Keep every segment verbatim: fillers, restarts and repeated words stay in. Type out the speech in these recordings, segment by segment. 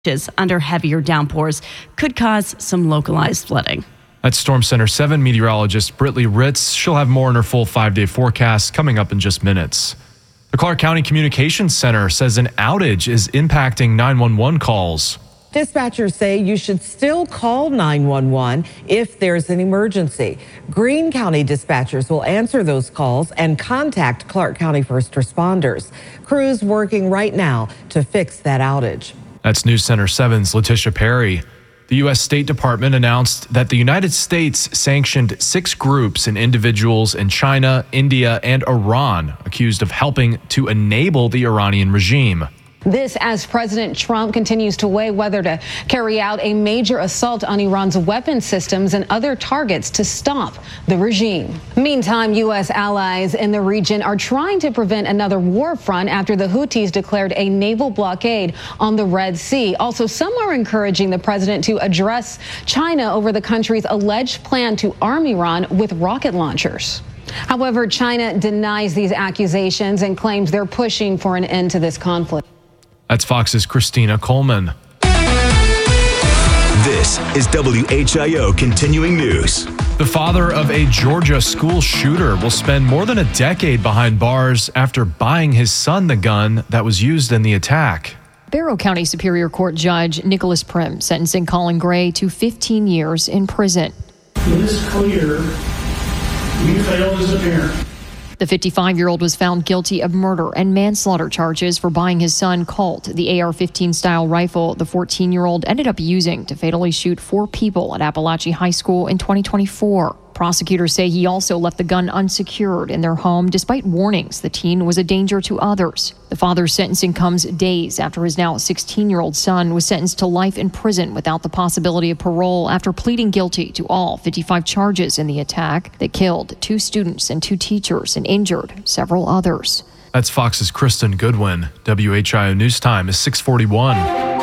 under heavier downpours could cause some localized flooding. That's Storm Center seven meteorologist Britley Ritz. She'll have more in her full five-day forecast coming up in just minutes. The Clark County Communications Center says an outage is impacting nine one one calls. Dispatchers say you should still call nine one one if there's an emergency. Greene County dispatchers will answer those calls and contact Clark County first responders. Crews working right now to fix that outage. That's News Center seven's Letitia Perry. The U S State Department announced that the United States sanctioned six groups and individuals in China, India, and Iran accused of helping to enable the Iranian regime. This as President Trump continues to weigh whether to carry out a major assault on Iran's weapon systems and other targets to stop the regime. Meantime, U S allies in the region are trying to prevent another war front after the Houthis declared a naval blockade on the Red Sea. Also, some are encouraging the president to address China over the country's alleged plan to arm Iran with rocket launchers. However, China denies these accusations and claims they're pushing for an end to this conflict. That's Fox's Christina Coleman. This is W H I O Continuing News. The father of a Georgia school shooter will spend more than a decade behind bars after buying his son the gun that was used in the attack. Barrow County Superior Court Judge Nicholas Prim sentencing Colin Gray to fifteen years in prison. It is clear you failed as a parent. The fifty-five-year-old was found guilty of murder and manslaughter charges for buying his son Colt the A R fifteen style rifle the fourteen-year-old ended up using to fatally shoot four people at Appalachia High School in twenty twenty-four. Prosecutors say he also left the gun unsecured in their home despite warnings the teen was a danger to others. The father's sentencing comes days after his now sixteen-year-old son was sentenced to life in prison without the possibility of parole after pleading guilty to all fifty-five charges in the attack that killed two students and two teachers and injured several others. That's Fox's Kristen Goodwin. W H I O News Time is six forty-one.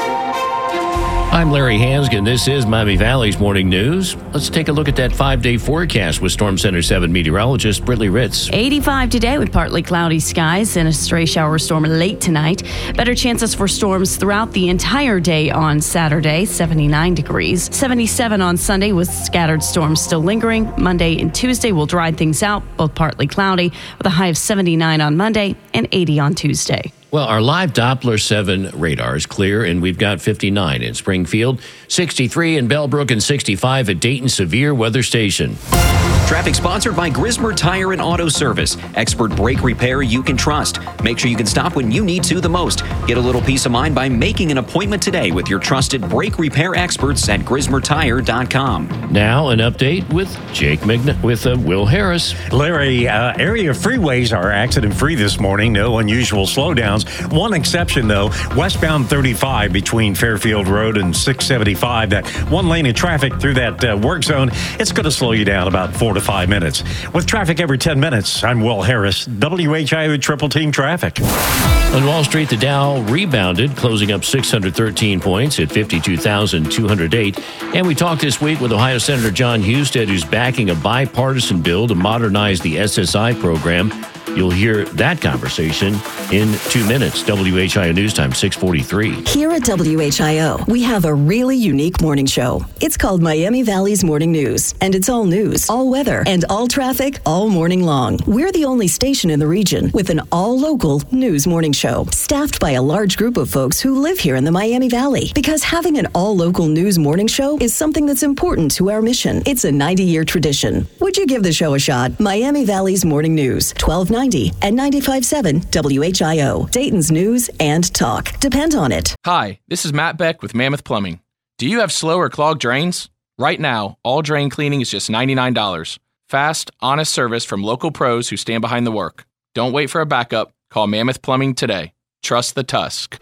I'm Larry Hansgen. This is Miami Valley's Morning News. Let's take a look at that five-day forecast with Storm Center seven meteorologist Britley Ritz. eighty-five today with partly cloudy skies and a stray shower storm late tonight. Better chances for storms throughout the entire day on Saturday, seventy-nine degrees. seventy-seven on Sunday with scattered storms still lingering. Monday and Tuesday will dry things out, both partly cloudy, with a high of seventy-nine on Monday and eighty on Tuesday. Well, our live Doppler seven radar is clear, and we've got fifty-nine in Springfield, sixty-three in Bellbrook, and sixty-five at Dayton Severe Weather Station. Traffic sponsored by Grismer Tire and Auto Service. Expert brake repair you can trust. Make sure you can stop when you need to the most. Get a little peace of mind by making an appointment today with your trusted brake repair experts at grismer tire dot com. Now an update with Jake Magna- with uh, Will Harris. Larry, uh, area freeways are accident-free this morning. No unusual slowdowns. One exception, though, westbound thirty-five between Fairfield Road and six seventy-five. That one lane of traffic through that uh, work zone, it's going to slow you down about four to five minutes. With traffic every ten minutes, I'm Will Harris, W H I O Triple Team Traffic. On Wall Street, the Dow rebounded, closing up six hundred thirteen points at fifty-two thousand two hundred eight. And we talked this week with Ohio Senator John Husted, who's backing a bipartisan bill to modernize the S S I program. You'll hear that conversation in two minutes. W H I O News Time, six forty-three. Here at W H I O, we have a really unique morning show. It's called Miami Valley's Morning News, and it's all news, all weather, and all traffic all morning long. We're the only station in the region with an all-local news morning show, staffed by a large group of folks who live here in the Miami Valley. Because having an all-local news morning show is something that's important to our mission. It's a ninety-year tradition. Would you give the show a shot? Miami Valley's Morning News, twelve ninety and ninety-five point seven W H I O, Dayton's news and talk. Depend on it. Hi, this is Matt Beck with Mammoth Plumbing. Do you have slow or clogged drains? Right now, all drain cleaning is just ninety-nine dollars. Fast, honest service from local pros who stand behind the work. Don't wait for a backup. Call Mammoth Plumbing today. Trust the Tusk.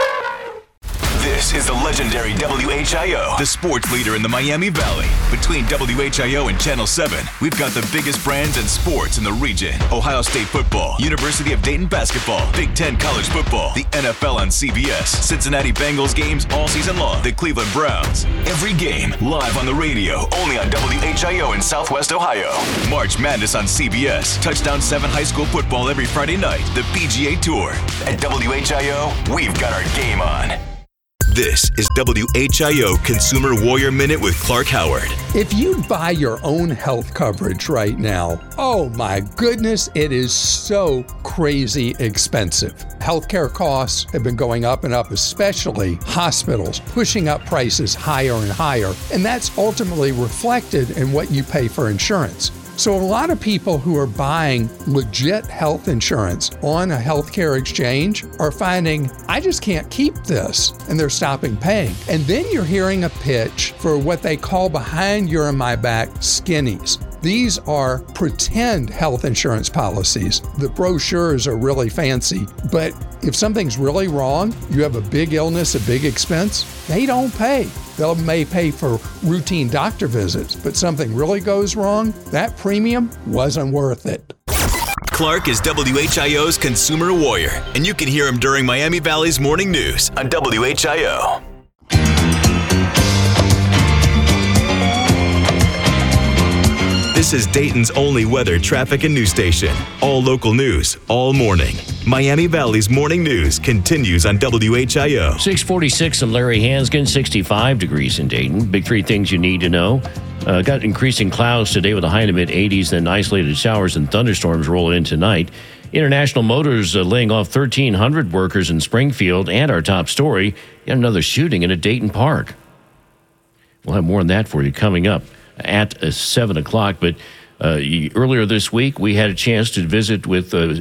This is the legendary W H I O, the sports leader in the Miami Valley. Between W H I O and Channel seven, we've got the biggest brands and sports in the region. Ohio State football, University of Dayton basketball, Big Ten college football, the N F L on C B S, Cincinnati Bengals games all season long, the Cleveland Browns. Every game live on the radio, only on W H I O in Southwest Ohio. March Madness on C B S, Touchdown seven high school football every Friday night, the P G A Tour. At W H I O, we've got our game on. This is W H I O Consumer Warrior Minute with Clark Howard. If you buy your own health coverage right now, oh my goodness, it is so crazy expensive. Healthcare costs have been going up and up, especially hospitals, pushing up prices higher and higher, and that's ultimately reflected in what you pay for insurance. So a lot of people who are buying legit health insurance on a healthcare exchange are finding, I just can't keep this, and they're stopping paying. And then you're hearing a pitch for what they call behind your and my back skinnies. These are pretend health insurance policies. The brochures are really fancy, but if something's really wrong, you have a big illness, a big expense, they don't pay. They may pay for routine doctor visits, but something really goes wrong, that premium wasn't worth it. Clark is W H I O's Consumer Warrior, and you can hear him during Miami Valley's Morning News on W H I O. This is Dayton's only weather, traffic, and news station. All local news, all morning. Miami Valley's Morning News continues on W H I O. six forty-six, I'm Larry Hanskin, sixty-five degrees in Dayton. Big three things you need to know. Uh, got increasing clouds today with a high in the mid-eighties, then isolated showers and thunderstorms rolling in tonight. International Motors uh, laying off thirteen hundred workers in Springfield, and our top story, yet another shooting in a Dayton park. We'll have more on that for you coming up at uh, seven o'clock. But uh, earlier this week, we had a chance to visit with uh,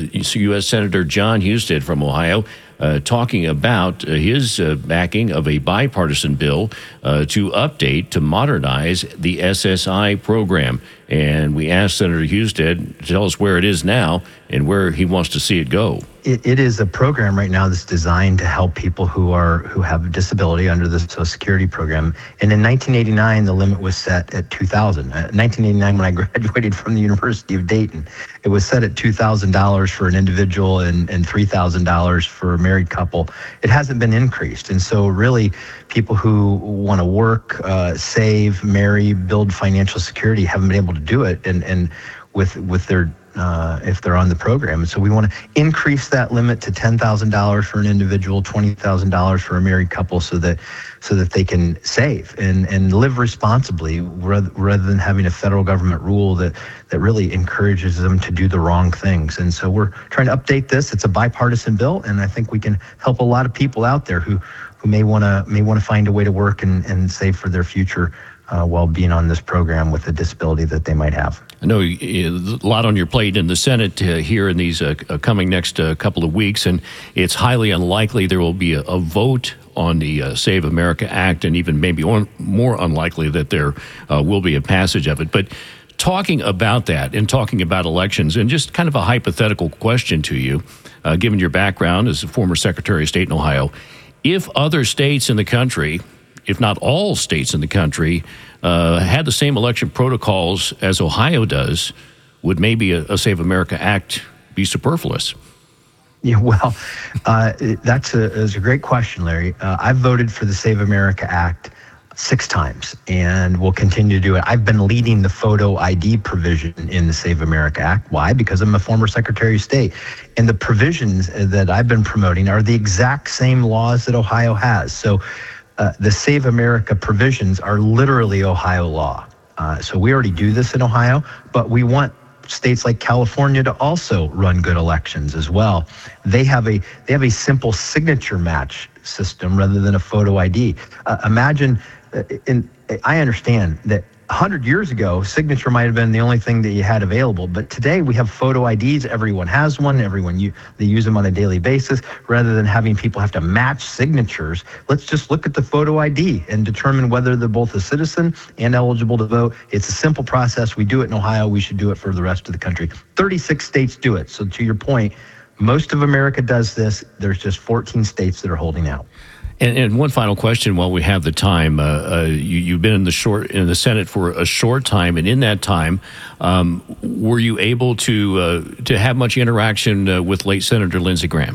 U S Senator Jon Husted from Ohio, uh, talking about uh, his uh, backing of a bipartisan bill uh, to update, to modernize the S S I program. And we asked Senator Husted to tell us where it is now and where he wants to see it go. It, it is a program right now that's designed to help people who are who have a disability under the Social Security program. And in nineteen eighty-nine, the limit was set at two thousand dollars. Uh, nineteen eighty-nine, when I graduated from the University of Dayton, it was set at two thousand dollars for an individual and, and three thousand dollars for a married couple. It hasn't been increased. And so really, people who want to work, uh, save, marry, build financial security haven't been able to do it. And, and with with their Uh, if they're on the program. So we want to increase that limit to ten thousand dollars for an individual, twenty thousand dollars for a married couple, so that so that they can save and, and live responsibly rather, rather than having a federal government rule that, that really encourages them to do the wrong things. And so we're trying to update this. It's a bipartisan bill, and I think we can help a lot of people out there who, who may want to may want to find a way to work and, and save for their future Uh, while being on this program with a disability that they might have. I know a lot on your plate in the Senate uh, here in these uh, coming next uh, couple of weeks, and it's highly unlikely there will be a, a vote on the uh, Save America Act, and even maybe on, more unlikely that there uh, will be a passage of it. But talking about that and talking about elections, and just kind of a hypothetical question to you, uh, given your background as a former Secretary of State in Ohio, if other states in the country, if not all states in the country, uh, had the same election protocols as Ohio does, would maybe a, a Save America Act be superfluous? Yeah, well, uh, that's a, that's a great question, Larry. Uh, I've voted for the Save America Act six times and will continue to do it. I've been leading the photo I D provision in the Save America Act. Why? Because I'm a former Secretary of State. And the provisions that I've been promoting are the exact same laws that Ohio has. So Uh, the Save America provisions are literally Ohio law. Uh, so we already do this in Ohio, but we want states like California to also run good elections as well. They have a they have a simple signature match system rather than a photo I D. Uh, imagine, uh, in, I understand that one hundred years ago, signature might have been the only thing that you had available. But today we have photo I Ds. Everyone has one. Everyone, you, they use them on a daily basis. Rather than having people have to match signatures, let's just look at the photo I D and determine whether they're both a citizen and eligible to vote. It's a simple process. We do it in Ohio. We should do it for the rest of the country. thirty-six states do it. So to your point, most of America does this. There's just fourteen states that are holding out. And, and one final question while we have the time. Uh, uh, you, you've been in the short in the Senate for a short time, and in that time, um, were you able to uh, to have much interaction uh, with late Senator Lindsey Graham?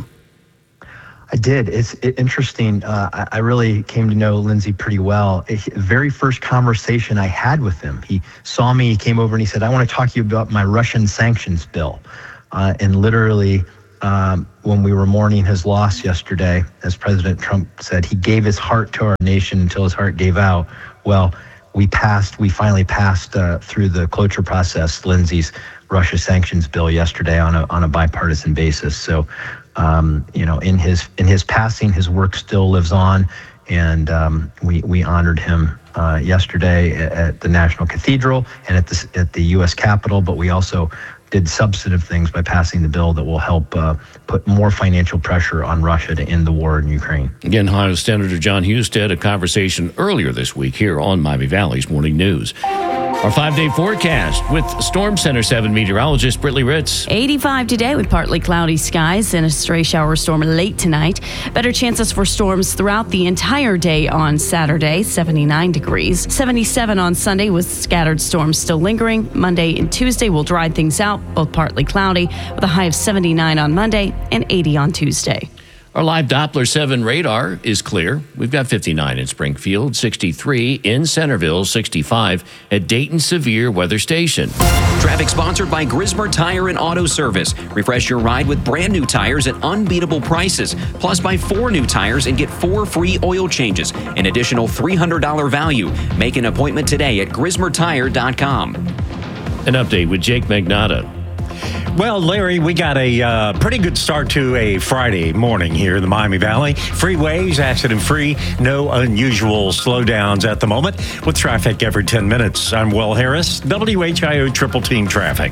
I did. It's it, interesting. Uh, I, I really came to know Lindsey pretty well. It, the very first conversation I had with him, he saw me, he came over and he said, "I want to talk to you about my Russian sanctions bill," uh, and literally. um, when we were mourning his loss yesterday, as President Trump said, he gave his heart to our nation until his heart gave out. Well, we passed, we finally passed uh, through the cloture process, Lindsey's Russia sanctions bill yesterday on a on a bipartisan basis. So, um, you know, in his in his passing, his work still lives on, and um, we we honored him uh, yesterday at the National Cathedral and at the at the U S Capitol. But we also did substantive things by passing the bill that will help uh, put more financial pressure on Russia to end the war in Ukraine. Again, Ohio Senator John Husted, a conversation earlier this week here on Miami Valley's Morning News. Our five-day forecast with Storm Center seven meteorologist Britley Ritz. eighty-five today with partly cloudy skies and a stray shower storm late tonight. Better chances for storms throughout the entire day on Saturday, seventy-nine degrees. seventy-seven on Sunday with scattered storms still lingering. Monday and Tuesday will dry things out, both partly cloudy, with a high of seventy-nine on Monday and eighty on Tuesday. Our live Doppler seven radar is clear. We've got fifty-nine in Springfield, sixty-three in Centerville, sixty-five at Dayton Severe Weather Station. Traffic sponsored by Grismer Tire and Auto Service. Refresh your ride with brand new tires at unbeatable prices. Plus, buy four new tires and get four free oil changes. An additional three hundred dollars value. Make an appointment today at grismer tire dot com. An update with Jake Magnotta. Well, Larry, we got a uh, pretty good start to a Friday morning here in the Miami Valley. Freeways, accident-free, no unusual slowdowns at the moment, with traffic every ten minutes. I'm Will Harris, W H I O Triple Team Traffic.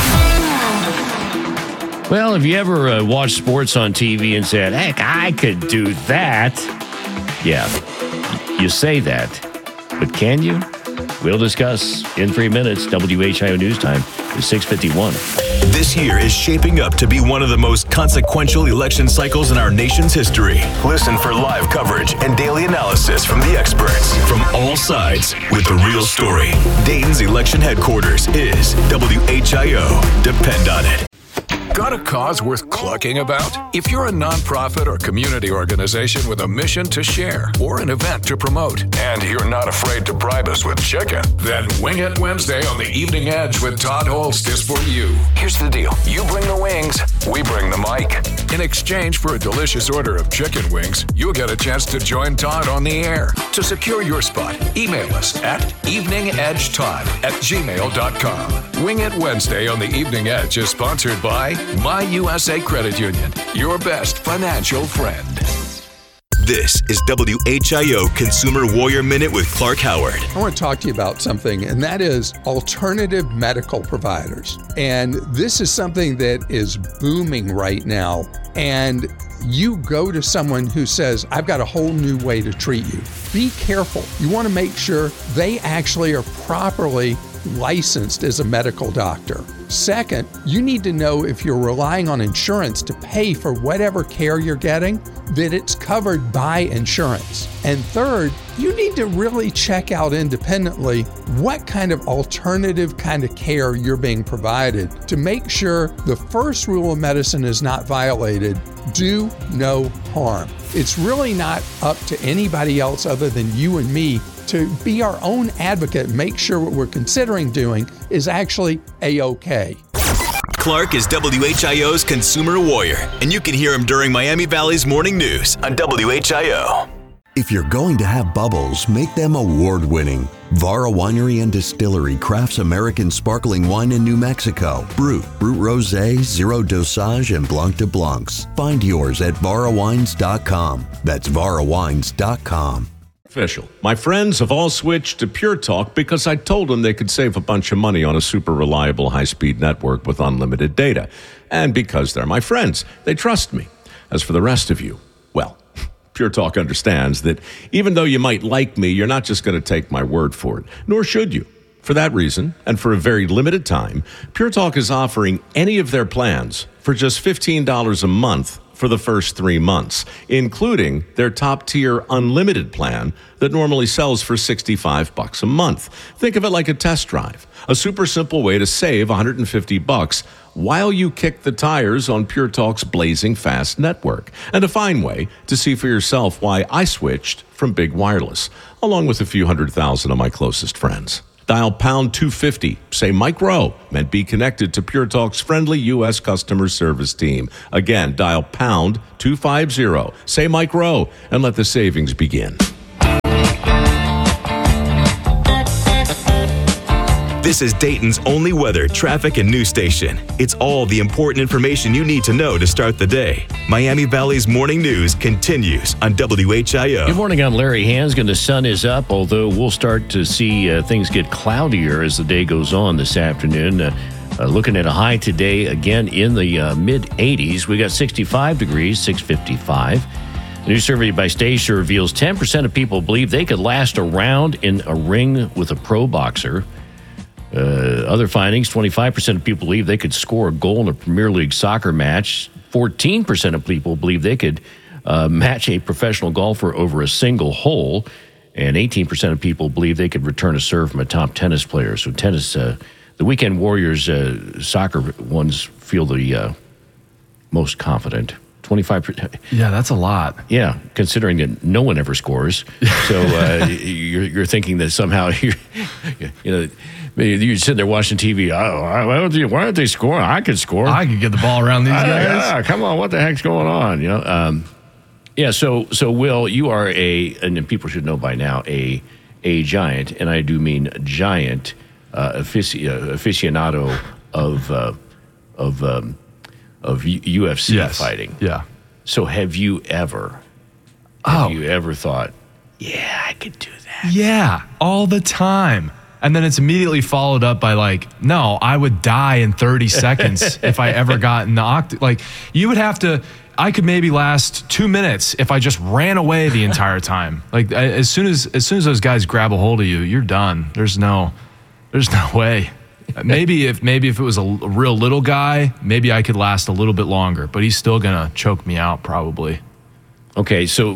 Well, have you ever uh, watched sports on T V and said, heck, I could do that? Yeah, you say that, but can you? We'll discuss in three minutes. W H I O News Time is six fifty-one. This year is shaping up to be one of the most consequential election cycles in our nation's history. Listen for live coverage and daily analysis from the experts from all sides with the real story. Dayton's election headquarters is W H I O. Depend on it. Got a cause worth clucking about? If you're a nonprofit or community organization with a mission to share or an event to promote, and you're not afraid to bribe us with chicken, then Wing It Wednesday on the Evening Edge with Todd Holst is for you. Here's the deal. You bring the wings, we bring the mic. In exchange for a delicious order of chicken wings, you'll get a chance to join Todd on the air. To secure your spot, email us at eveningedgetodd at gmail dot com. Wing It Wednesday on the Evening Edge is sponsored by My U S A Credit Union, your best financial friend. This is W H I O Consumer Warrior Minute with Clark Howard. I want to talk to you about something, and that is alternative medical providers. And this is something that is booming right now. And you go to someone who says, I've got a whole new way to treat you. Be careful. You want to make sure they actually are properly licensed as a medical doctor. Second, you need to know if you're relying on insurance to pay for whatever care you're getting, that it's covered by insurance. And third, you need to really check out independently what kind of alternative kind of care you're being provided to make sure the first rule of medicine is not violated: do no harm. It's really not up to anybody else other than you and me to be our own advocate and make sure what we're considering doing is actually A-OK. Clark is W H I O's Consumer Warrior, and you can hear him during Miami Valley's Morning News on W H I O. If you're going to have bubbles, make them award-winning. Vara Winery and Distillery crafts American sparkling wine in New Mexico. Brut, Brut Rosé, Zero Dosage, and Blanc de Blancs. Find yours at vara wines dot com. That's vara wines dot com. Official. My friends have all switched to Pure Talk because I told them they could save a bunch of money on a super reliable high-speed network with unlimited data. And because they're my friends, they trust me. As for the rest of you, well, Pure Talk understands that even though you might like me, you're not just going to take my word for it, nor should you. For that reason, and for a very limited time, Pure Talk is offering any of their plans for just fifteen dollars a month for the first three months, including their top-tier unlimited plan that normally sells for sixty-five bucks a month. Think of it like a test drive, a super simple way to save one hundred fifty bucks while you kick the tires on Pure Talk's blazing fast network, and a fine way to see for yourself why I switched from Big Wireless, along with a few hundred thousand of my closest friends. Dial pound two fifty. Say Mike Rowe and be connected to Pure Talk's friendly U S customer service team. Again, dial pound two fifty. Say Mike Rowe and let the savings begin. This is Dayton's only weather, traffic, and news station. It's all the important information you need to know to start the day. Miami Valley's morning news continues on W H I O. Good morning, I'm Larry Hansgen. The sun is up, although we'll start to see uh, things get cloudier as the day goes on this afternoon. Uh, uh, looking at a high today, again in the uh, mid eighties. We got sixty-five degrees, six fifty-five. A new survey by Stacia reveals ten percent of people believe they could last a round in a ring with a pro boxer. Uh, other findings, twenty-five percent of people believe they could score a goal in a Premier League soccer match. fourteen percent of people believe they could uh, match a professional golfer over a single hole. And eighteen percent of people believe they could return a serve from a top tennis player. So tennis, uh, the Weekend Warriors uh, soccer ones feel the uh, most confident. twenty-five percent. Yeah, that's a lot. Yeah, considering that no one ever scores. So uh, you're, you're thinking that somehow, you're, you know, you're sitting there watching T V. Oh, why aren't they, why aren't they scoring? I could score. I could get the ball around these guys. Yeah, come on, what the heck's going on? You know. Um, yeah. So, so Will, you are a, and people should know by now, a a giant, and I do mean giant uh, afici- uh, aficionado of uh, of um, of U F C yes. fighting. Yeah. So, have you ever? Oh. Have you ever thought, yeah, I could do that? Yeah, all the time. And then it's immediately followed up by like, no, I would die in thirty seconds if I ever got in the oct. Like, you would have to, I could maybe last two minutes if I just ran away the entire time. Like, as soon as as soon as those guys grab a hold of you, you're done. There's no, there's no way. Maybe if maybe if it was a, a real little guy, maybe I could last a little bit longer. But he's still gonna choke me out probably. Okay, so.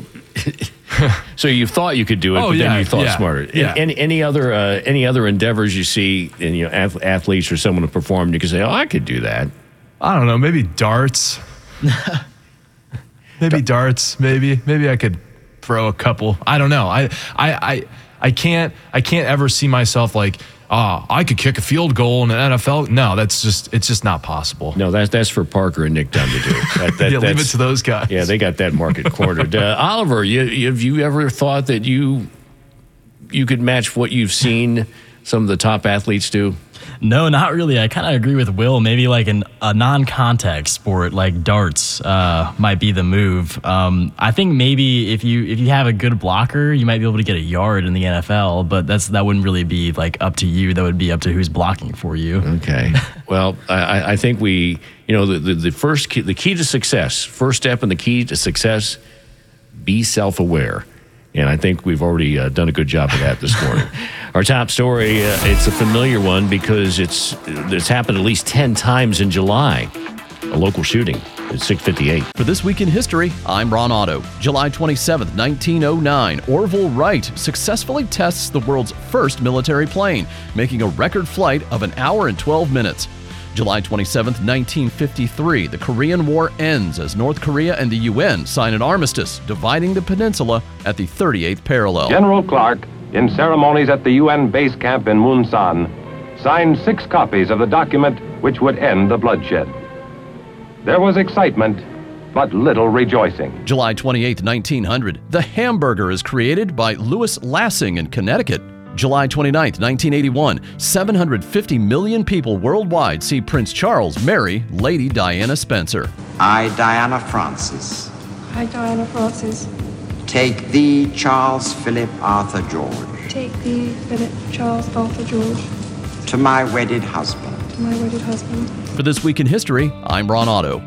So you thought you could do it, oh, but yeah, then you thought yeah, smarter. Yeah. Any, any other uh, any other endeavors you see in you know ath- athletes or someone who performed, you can say, "Oh, I could do that." I don't know. Maybe darts. maybe darts. Maybe maybe I could throw a couple. I don't know. I I I I can't I can't ever see myself like, oh, I could kick a field goal in an N F L. No, that's just it's just not possible. No, that's that's for Parker and Nick Dunn to do. That, that, yeah, leave it to those guys. Yeah, they got that market cornered. Uh, Oliver, you, you, have you ever thought that you you could match what you've seen some of the top athletes do? No, not really. I kind of agree with Will. Maybe like an, a non-contact sport like darts uh, might be the move. Um, I think maybe if you if you have a good blocker, you might be able to get a yard in the N F L. But that's that wouldn't really be like up to you. That would be up to who's blocking for you. Okay. Well, I, I think we, you know, the, the, the first key, the key to success, first step in the key to success, be self-aware. And I think we've already uh, done a good job of that this morning. Our top story, uh, it's a familiar one because it's it's happened at least ten times in July. A local shooting at six fifty-eight. For This Week in History, I'm Ron Otto. July twenty-seventh, nineteen oh nine, Orville Wright successfully tests the world's first military plane, making a record flight of an hour and twelve minutes. July twenty-seventh, nineteen fifty-three, the Korean War ends as North Korea and the U N sign an armistice, dividing the peninsula at the thirty-eighth parallel. General Clark, in ceremonies at the U N base camp in Munsan, signed six copies of the document which would end the bloodshed. There was excitement, but little rejoicing. July twenty-eighth, nineteen hundred, the hamburger is created by Louis Lassing in Connecticut. July twenty-ninth, nineteen eighty-one, seven hundred fifty million people worldwide see Prince Charles marry Lady Diana Spencer. I, Diana Francis, I, Diana Francis, take thee, Charles Philip Arthur George, take thee, Philip Charles Arthur George, to my wedded husband. to my wedded husband. For This Week in History, I'm Ron Otto.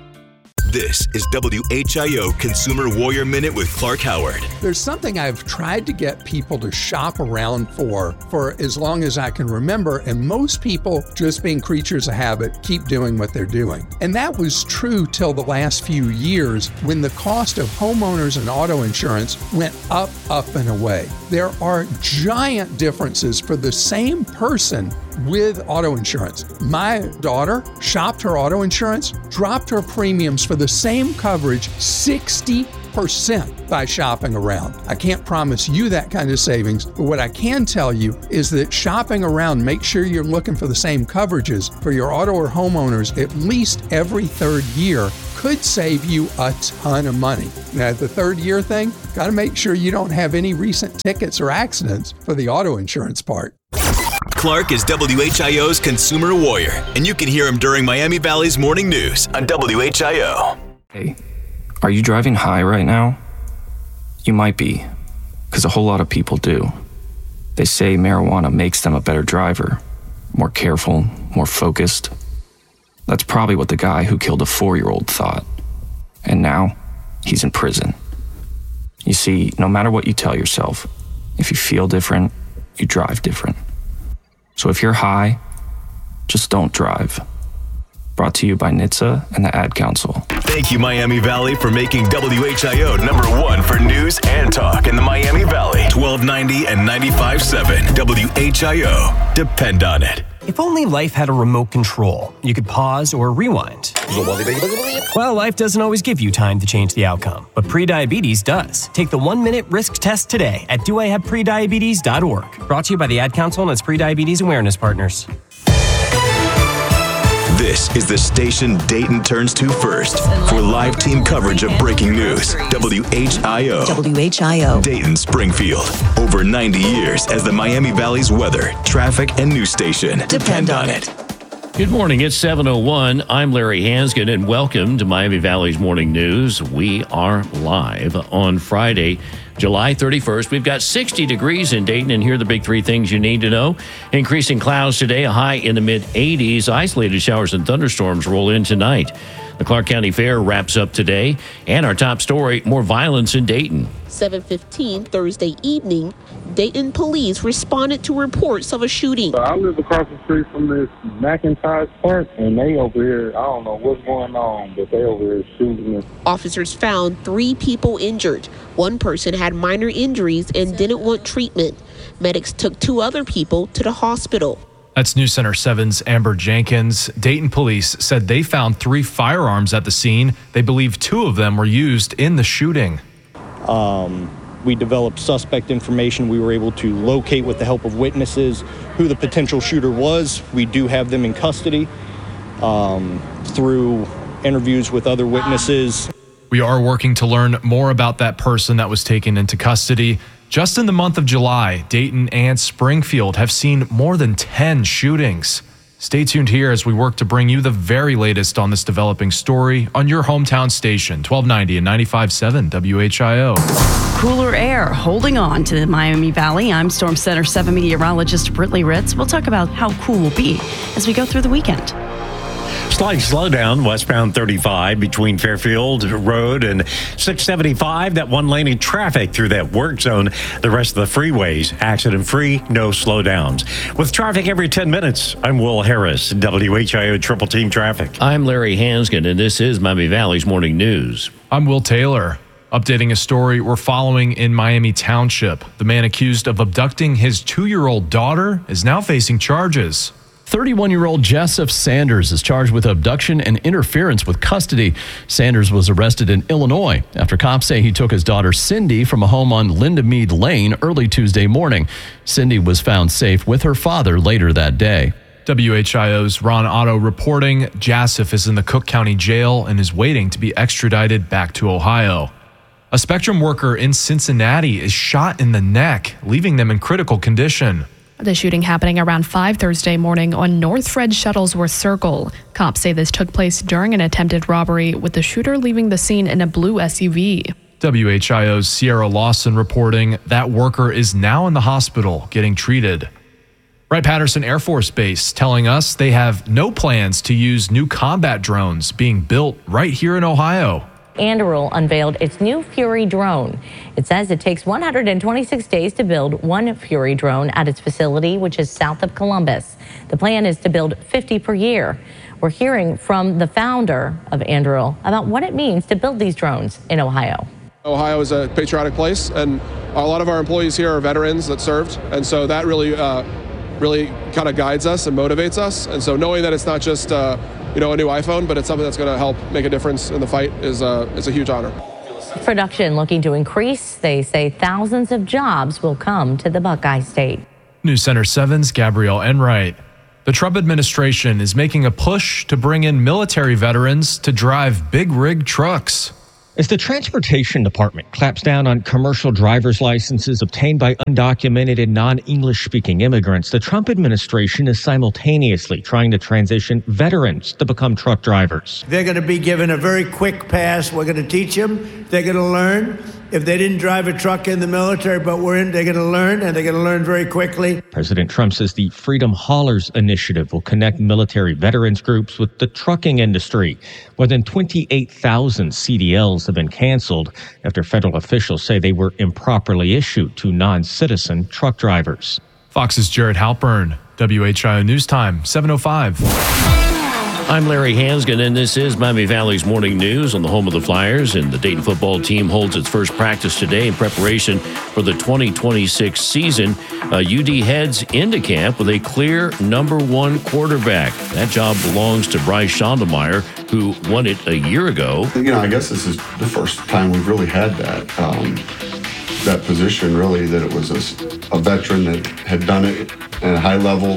This is W H I O Consumer Warrior Minute with Clark Howard. There's something I've tried to get people to shop around for for as long as I can remember, and most people, just being creatures of habit, keep doing what they're doing. And that was true till the last few years when the cost of homeowners and auto insurance went up, up, and away. There are giant differences for the same person with auto insurance. My daughter shopped her auto insurance, dropped her premiums for the same coverage sixty percent by shopping around. I can't promise you that kind of savings, but what I can tell you is that shopping around, make sure you're looking for the same coverages for your auto or homeowners at least every third year could save you a ton of money. Now, the third year thing, got to make sure you don't have any recent tickets or accidents for the auto insurance part. Clark is W H I O's consumer warrior, and you can hear him during Miami Valley's morning news on W H I O. Hey, are you driving high right now? You might be, because a whole lot of people do. They say marijuana makes them a better driver, more careful, more focused. That's probably what the guy who killed a four-year-old thought. And now, he's in prison. You see, no matter what you tell yourself, if you feel different, you drive different. So if you're high, just don't drive. Brought to you by N H T S A and the Ad Council. Thank you, Miami Valley, for making W H I O number one for news and talk in the Miami Valley. twelve ninety and ninety-five point seven W H I O. Depend on it. If only life had a remote control, you could pause or rewind. Well, life doesn't always give you time to change the outcome, but prediabetes does. Take the one-minute risk test today at do I have prediabetes dot org. Brought to you by the Ad Council and its prediabetes awareness partners. This is the station Dayton turns to first for live team coverage of breaking news. W H I O. W H I O. Dayton Springfield. Over ninety years as the Miami Valley's weather, traffic, and news station. Depend on it. Good morning. It's seven oh one. I'm Larry Hansgen, and welcome to Miami Valley's Morning News. We are live on Friday, July thirty-first. We've got sixty degrees in Dayton, and here are the big three things you need to know. Increasing clouds today, a high in the mid eighties. Isolated showers and thunderstorms roll in tonight. The Clark County Fair wraps up today, and our top story, more violence in Dayton. seven fifteen Thursday evening, Dayton police responded to reports of a shooting. I live across the street from this McIntosh Park, and they over here, I don't know what's going on, but they over here shooting us. Officers found three people injured. One person had minor injuries and didn't want treatment. Medics took two other people to the hospital. That's News Center seven's Amber Jenkins. Dayton police said they found three firearms at the scene. They believe two of them were used in the shooting. Um, we developed suspect information. We were able to locate, with the help of witnesses, who the potential shooter was. We do have them in custody um, through interviews with other witnesses. We are working to learn more about that person that was taken into custody. Just in the month of July, Dayton and Springfield have seen more than ten shootings. Stay tuned here as we work to bring you the very latest on this developing story on your hometown station, twelve ninety and ninety-five point seven W H I O. Cooler air holding on to the Miami Valley. I'm Storm Center seven meteorologist Brittany Ritz. We'll talk about how cool will be as we go through the weekend. Slight slowdown westbound thirty-five between Fairfield Road and six seventy-five. That one lane in traffic through that work zone. The rest of the freeways accident-free, no slowdowns. With traffic every ten minutes, I'm Will Harris, W H I O Triple Team Traffic. I'm Larry Hansgen, and this is Miami Valley's Morning News. I'm Will Taylor. Updating a story we're following in Miami Township. The man accused of abducting his two-year-old daughter is now facing charges. thirty-one-year-old Joseph Sanders is charged with abduction and interference with custody. Sanders was arrested in Illinois after cops say he took his daughter Cindy from a home on Linda Mead Lane early Tuesday morning. Cindy was found safe with her father later that day. W H I O's Ron Otto reporting Joseph is in the Cook County Jail and is waiting to be extradited back to Ohio. A Spectrum worker in Cincinnati is shot in the neck, leaving them in critical condition. The shooting happening around five Thursday morning on North Fred Shuttlesworth Circle. Cops say this took place during an attempted robbery, with the shooter leaving the scene in a blue S U V. W H I O's Sierra Lawson reporting that worker is now in the hospital getting treated. Wright-Patterson Air Force Base telling us they have no plans to use new combat drones being built right here in Ohio. Anduril unveiled its new Fury drone. It says it takes one hundred twenty-six days to build one Fury drone at its facility, which is south of Columbus. The plan is to build fifty per year. We're hearing from the founder of Anduril about what it means to build these drones in Ohio. Ohio is a patriotic place, and a lot of our employees here are veterans that served, and so that really, uh, really kind of guides us and motivates us. And so knowing that it's not just uh, you know, a new iPhone, but it's something that's going to help make a difference in the fight is, uh, is a huge honor. Production looking to increase. They say thousands of jobs will come to the Buckeye State. News Center seven's Gabrielle Enright. The Trump administration is making a push to bring in military veterans to drive big rig trucks. As the Transportation Department clamps down on commercial driver's licenses obtained by undocumented and non-English speaking immigrants, the Trump administration is simultaneously trying to transition veterans to become truck drivers. They're going to be given a very quick pass. We're going to teach them. They're going to learn. If they didn't drive a truck in the military, but we're in, they're going to learn, and they're going to learn very quickly. President Trump says the Freedom Haulers initiative will connect military veterans groups with the trucking industry. More than twenty-eight thousand C D Ls have been canceled after federal officials say they were improperly issued to non-citizen truck drivers. Fox's Jared Halpern, W H I O News Time, seven oh five. I'm Larry Hansgen, and this is Miami Valley's Morning News on the home of the Flyers. And the Dayton football team holds its first practice today in preparation for the twenty twenty-six season. Uh, U D heads into camp with a clear number one quarterback. That job belongs to Bryce Schondelmeyer, who won it a year ago. You know, I guess this is the first time we've really had that. Um, that position, really, that it was a, a veteran that had done it at a high level,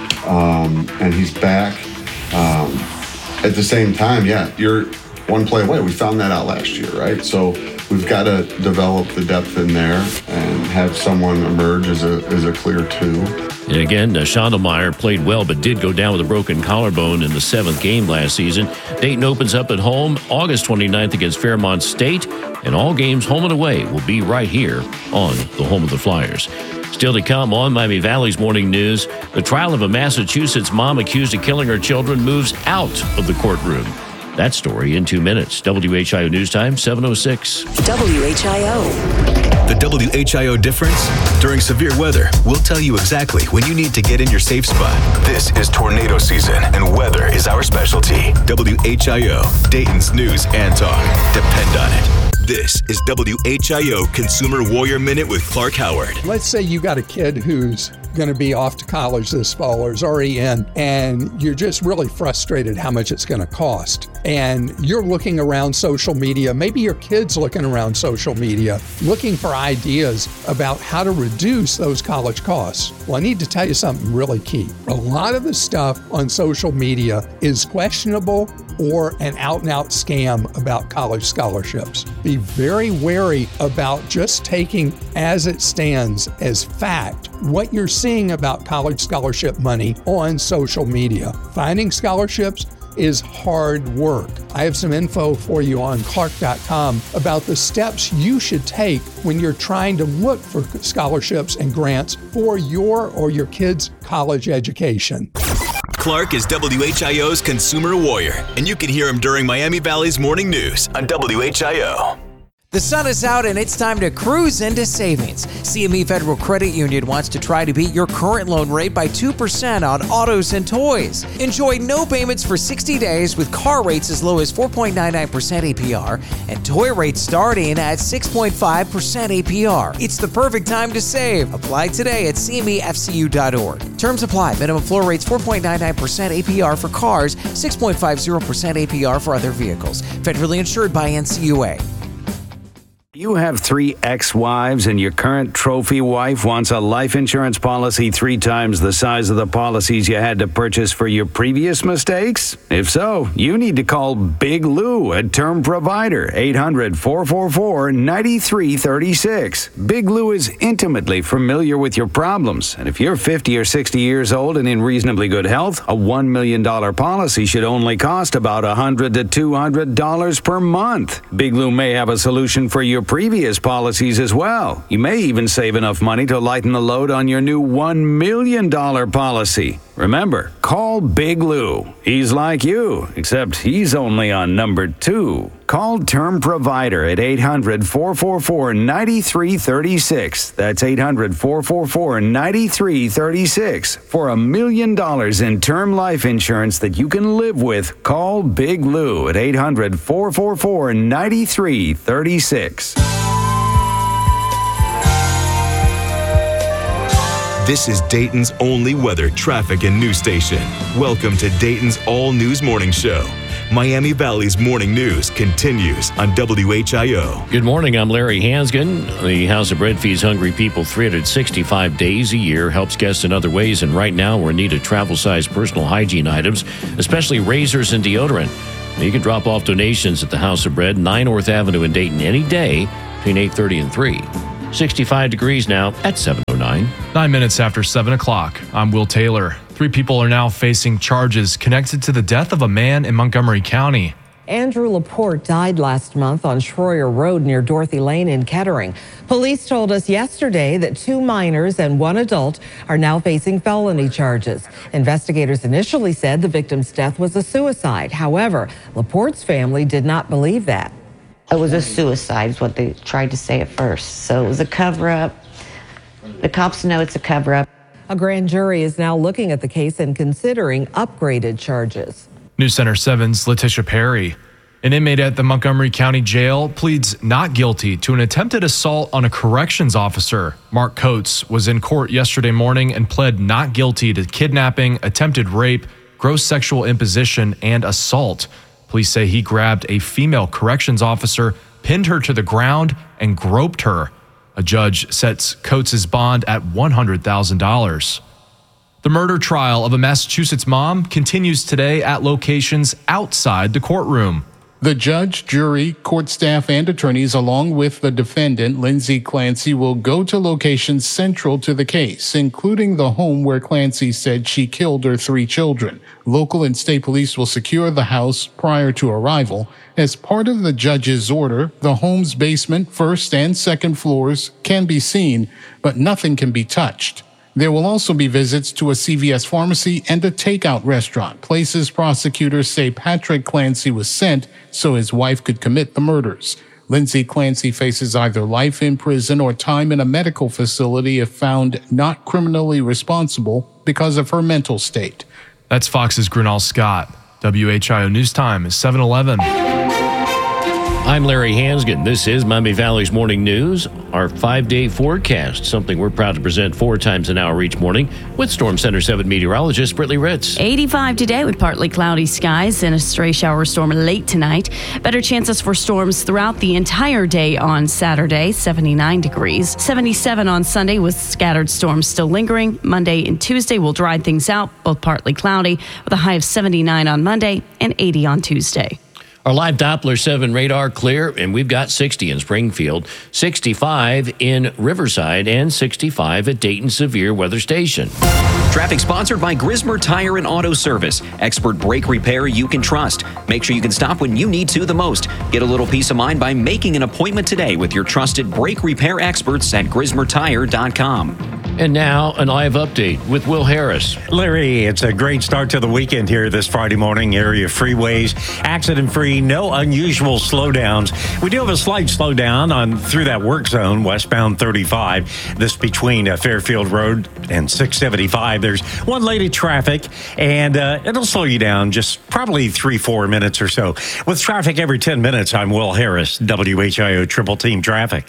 um, and he's back. Um, at the same time, yeah, you're one play away. We found that out last year, right? So we've got to develop the depth in there and have someone emerge as a as a clear two. And again, uh, Schondelmeyer played well, but did go down with a broken collarbone in the seventh game last season. Dayton opens up at home August twenty-ninth against Fairmont State, and all games home and away will be right here on the home of the Flyers. Still to come on Miami Valley's Morning News, the trial of a Massachusetts mom accused of killing her children moves out of the courtroom. That story in two minutes. W H I O News Time, seven oh six. W H I O. The W H I O difference? During severe weather, we'll tell you exactly when you need to get in your safe spot. This is tornado season, and weather is our specialty. W H I O, Dayton's news and talk. Depend on it. This is W H I O Consumer Warrior Minute with Clark Howard. Let's say you got a kid who's going to be off to college this fall or is already in, and you're just really frustrated how much it's going to cost. And you're looking around social media, maybe your kid's looking around social media, looking for ideas about how to reduce those college costs. Well, I need to tell you something really key. A lot of the stuff on social media is questionable or an out-and-out scam about college scholarships. Be very wary about just taking as it stands as fact what you're seeing about college scholarship money on social media. Finding scholarships is hard work. I have some info for you on clark dot com about the steps you should take when you're trying to look for scholarships and grants for your or your kids' college education. Clark is W H I O's Consumer Warrior, and you can hear him during Miami Valley's Morning News on W H I O. The sun is out and it's time to cruise into savings. C M E Federal Credit Union wants to try to beat your current loan rate by two percent on autos and toys. Enjoy no payments for sixty days with car rates as low as four point nine nine percent A P R and toy rates starting at six point five percent A P R. It's the perfect time to save. Apply today at C M E F C U dot org. Terms apply. Minimum floor rates four point nine nine percent A P R for cars, six point five zero percent A P R for other vehicles. Federally insured by N C U A. You have three ex-wives and your current trophy wife wants a life insurance policy three times the size of the policies you had to purchase for your previous mistakes? If so, you need to call Big Lou at Term Provider, eight hundred, four four four, nine three three six. Big Lou is intimately familiar with your problems, and if you're fifty or sixty years old and in reasonably good health, a one million dollars policy should only cost about one hundred to two hundred dollars per month. Big Lou may have a solution for your previous policies as well. You may even save enough money to lighten the load on your new one million dollars policy. Remember, call Big Lou. He's like you, except he's only on number two. Call Term Provider at eight hundred, four four four, nine three three six. That's eight hundred, four four four, nine three three six. For a million dollars in term life insurance that you can live with, call Big Lou at eight hundred, four four four, nine three three six. This is Dayton's only weather, traffic, and news station. Welcome to Dayton's all-news morning show. Miami Valley's morning news continues on W H I O. Good morning, I'm Larry Hansgen. The House of Bread feeds hungry people three hundred sixty-five days a year, helps guests in other ways, and right now we're in need of travel-sized personal hygiene items, especially razors and deodorant. You can drop off donations at the House of Bread, nine North Avenue in Dayton, any day between eight thirty and three. sixty-five degrees now at seven oh nine. Nine minutes after seven o'clock, I'm Will Taylor. Three people are now facing charges connected to the death of a man in Montgomery County. Andrew Laporte died last month on Schroyer Road near Dorothy Lane in Kettering. Police told us yesterday that two minors and one adult are now facing felony charges. Investigators initially said the victim's death was a suicide. However, Laporte's family did not believe that. It was a suicide, is what they tried to say at first. So it was a cover-up. The cops know it's a cover-up. A grand jury is now looking at the case and considering upgraded charges. News Center seven's Letitia Perry. An inmate at the Montgomery County Jail pleads not guilty to an attempted assault on a corrections officer. Mark Coates was in court yesterday morning and pled not guilty to kidnapping, attempted rape, gross sexual imposition, and assault. Police say he grabbed a female corrections officer, pinned her to the ground, and groped her. A judge sets Coates' bond at one hundred thousand dollars. The murder trial of a Massachusetts mom continues today at locations outside the courtroom. The judge, jury, court staff, and attorneys, along with the defendant, Lindsay Clancy, will go to locations central to the case, including the home where Clancy said she killed her three children. Local and state police will secure the house prior to arrival. As part of the judge's order, the home's basement, first and second floors can be seen, but nothing can be touched. There will also be visits to a C V S pharmacy and a takeout restaurant, places prosecutors say Patrick Clancy was sent so his wife could commit the murders. Lindsay Clancy faces either life in prison or time in a medical facility if found not criminally responsible because of her mental state. That's Fox's Grunal Scott. W H I O News Time is seven eleven. I'm Larry Hansgen. This is Miami Valley's Morning News, our five-day forecast, something we're proud to present four times an hour each morning with Storm Center seven meteorologist Brittany Ritz. eighty-five today with partly cloudy skies and a stray shower storm late tonight. Better chances for storms throughout the entire day on Saturday, seventy-nine degrees. seventy-seven on Sunday with scattered storms still lingering. Monday and Tuesday will dry things out, both partly cloudy, with a high of seventy-nine on Monday and eighty on Tuesday. Our live Doppler seven radar clear, and we've got sixty in Springfield, sixty-five in Riverside, and sixty-five at Dayton Severe Weather Station. Traffic sponsored by Grismer Tire and Auto Service. Expert brake repair you can trust. Make sure you can stop when you need to the most. Get a little peace of mind by making an appointment today with your trusted brake repair experts at grismer tire dot com. And now, a live update with Will Harris. Larry, it's a great start to the weekend here this Friday morning. Area freeways, accident-free, no unusual slowdowns. We do have a slight slowdown on through that work zone, westbound thirty-five. This between uh, Fairfield Road and six seventy-five. There's one lane of traffic, and uh, it'll slow you down just probably three, four minutes or so. With traffic every ten minutes, I'm Will Harris, W H I O Triple Team Traffic.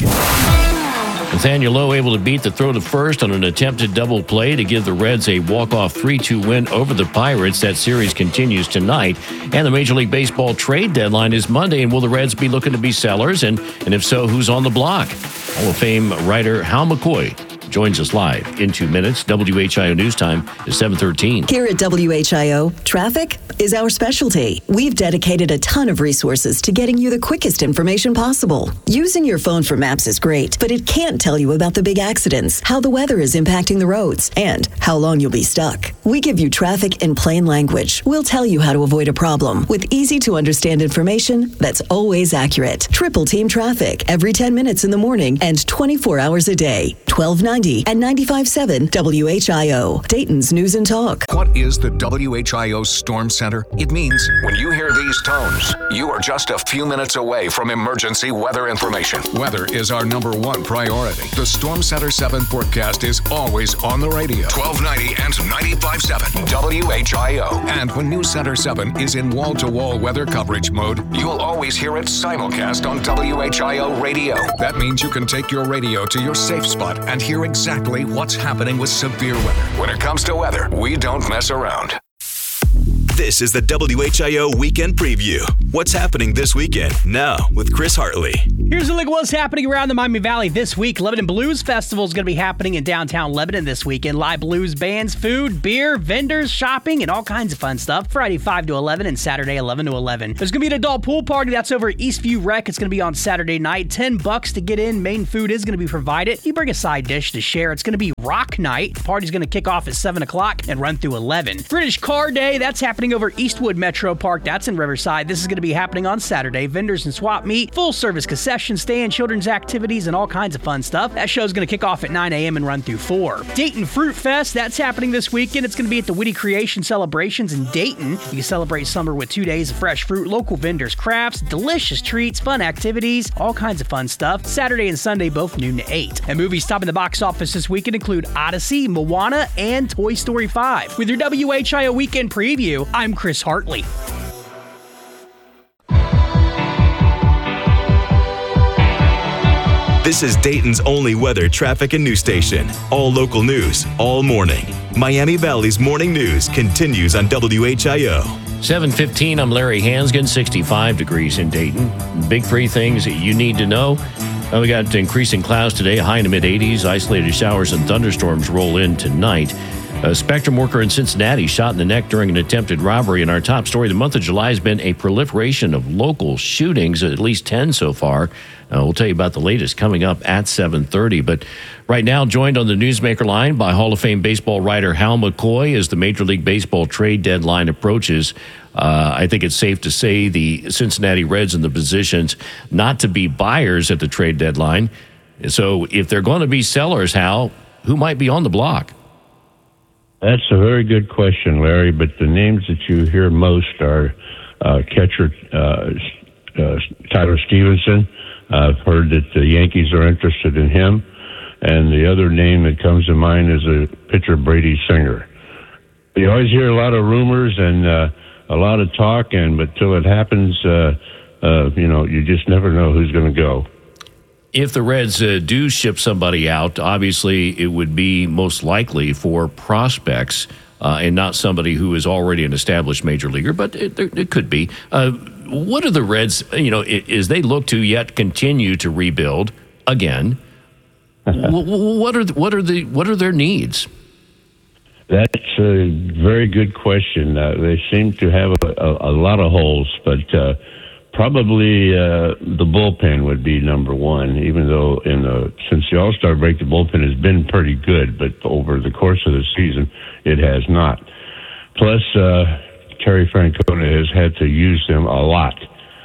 Nathaniel Lowe able to beat the throw to first on an attempted double play to give the Reds a walk-off three two win over the Pirates. That series continues tonight. And the Major League Baseball trade deadline is Monday. And will the Reds be looking to be sellers? And, and if so, who's on the block? Hall of Fame writer Hal McCoy joins us live in two minutes. W H I O News Time is seven thirteen. Here at W H I O, traffic is our specialty. We've dedicated a ton of resources to getting you the quickest information possible. Using your phone for maps is great, but it can't tell you about the big accidents, how the weather is impacting the roads, and how long you'll be stuck. We give you traffic in plain language. We'll tell you how to avoid a problem with easy-to-understand information that's always accurate. Triple Team Traffic every ten minutes in the morning and twenty-four hours a day. twelve ninety and ninety-five point seven W H I O, Dayton's News and Talk. What is the W H I O Storm Center? It means when you hear these tones, you are just a few minutes away from emergency weather information. Weather is our number one priority. The Storm Center seven forecast is always on the radio. twelve ninety and ninety-five point seven W H I O. And when News Center seven is in wall-to-wall weather coverage mode, you'll always hear it simulcast on W H I O radio. That means you can take your radio to your safe spot and hear exactly what's happening with severe weather. When it comes to weather, we don't mess around. This is the W H I O Weekend Preview. What's happening this weekend? Now with Chris Hartley. Here's a look at what's happening around the Miami Valley this week. Lebanon Blues Festival is going to be happening in downtown Lebanon this weekend. Live blues bands, food, beer, vendors, shopping, and all kinds of fun stuff. Friday five to eleven and Saturday eleven to eleven. There's going to be an adult pool party that's over at Eastview Rec. It's going to be on Saturday night. ten bucks to get in. Main food is going to be provided. You bring a side dish to share. It's going to be rock night. The party's going to kick off at seven o'clock and run through eleven. British Car Day, that's happening over Eastwood Metro Park. That's in Riverside. This is going to be happening on Saturday. Vendors and swap meet, full service concession stand, children's activities, and all kinds of fun stuff. That show's going to kick off at nine a.m. and run through four. Dayton Fruit Fest, that's happening this weekend. It's going to be at the Witty Creation Celebrations in Dayton. You can celebrate summer with two days of fresh fruit, local vendors, crafts, delicious treats, fun activities, all kinds of fun stuff. Saturday and Sunday, both noon to eight. And movies topping the box office this weekend include Odyssey, Moana, and Toy Story five. With your W H I O Weekend Preview, I'm Chris Hartley. This is Dayton's only weather, traffic, and news station. All local news, all morning. Miami Valley's morning news continues on W H I O. seven fifteen, I'm Larry Hansgen, sixty-five degrees in Dayton. Big three things that you need to know. Uh, we got increasing clouds today, high in the mid-eighties. Isolated showers and thunderstorms roll in tonight. A Spectrum worker in Cincinnati shot in the neck during an attempted robbery. And our top story, the month of July has been a proliferation of local shootings, at least ten so far. Uh, we'll tell you about the latest coming up at seven thirty. But right now, joined on the Newsmaker line by Hall of Fame baseball writer Hal McCoy as the Major League Baseball trade deadline approaches. Uh, I think it's safe to say the Cincinnati Reds in the positions not to be buyers at the trade deadline. So if they're going to be sellers, Hal, who might be on the block? That's a very good question, Larry, but the names that you hear most are uh, catcher uh, uh, Tyler Stevenson. I've heard that the Yankees are interested in him. And the other name that comes to mind is a pitcher, Brady Singer. You always hear a lot of rumors and uh, a lot of talk, and but till it happens, uh, uh, you know, you just never know who's going to go. If the Reds uh, do ship somebody out, obviously it would be most likely for prospects uh, and not somebody who is already an established major leaguer, but it, it could be. Uh, what are the Reds, you know, as they look to yet continue to rebuild again? what are the, what are the what are their needs? That's a very good question. Uh, they seem to have a, a, a lot of holes, but. Uh, Probably uh, the bullpen would be number one, even though in the, since the All-Star break, the bullpen has been pretty good, but over the course of the season, it has not. Plus, uh, Terry Francona has had to use them a lot.